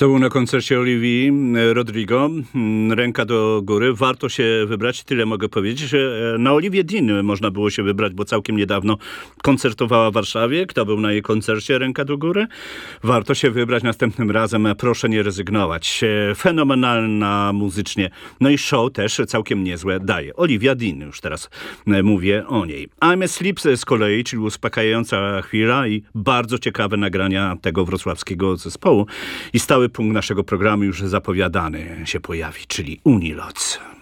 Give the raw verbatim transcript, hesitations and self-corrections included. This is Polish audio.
Kto był na koncercie Olivii Rodrigo? Ręka do góry. Warto się wybrać. Tyle mogę powiedzieć, że na Olivię Dean można było się wybrać, bo całkiem niedawno koncertowała w Warszawie. Kto był na jej koncercie? Ręka do góry. Warto się wybrać następnym razem. Proszę nie rezygnować. Fenomenalna muzycznie. No i show też całkiem niezłe daje. Olivia Dean, już teraz mówię o niej. I'm Asleep z kolei, czyli uspokajająca chwila i bardzo ciekawe nagrania tego wrocławskiego zespołu. I stały punkt naszego programu już zapowiadany się pojawi, czyli Uniloc.